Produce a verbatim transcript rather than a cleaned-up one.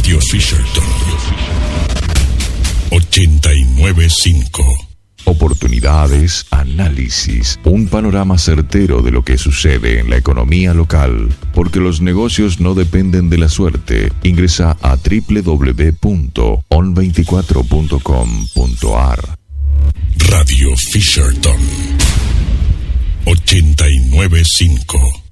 Radio Fisherton ochenta y nueve punto cinco. Oportunidades, análisis, un panorama certero de lo que sucede en la economía local, porque los negocios no dependen de la suerte. Ingresa a doble u doble u doble u punto on veinticuatro punto com punto a r. Radio Fisherton ochenta y nueve punto cinco.